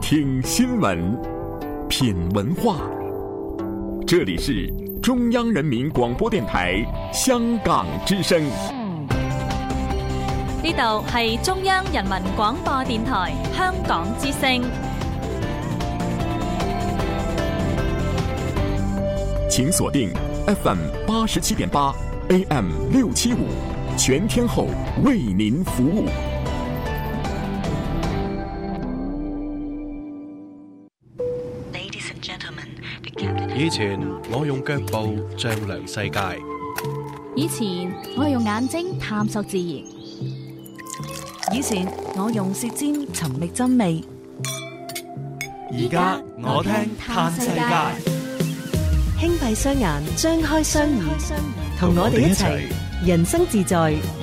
听新闻，品文化。这里是中央人民廣播電台香港之聲。 呢度係中央人民廣播電台香港之聲。 請鎖定 FM 87.8 AM 675，全天候為您服務。 以前我用腳步丈量世界， 以前我用眼睛探索自然， 以前我用舌尖尋覓真味， 而家我聽嘆世界。 輕閉雙眼，張開雙耳，同我哋一齊人生自在，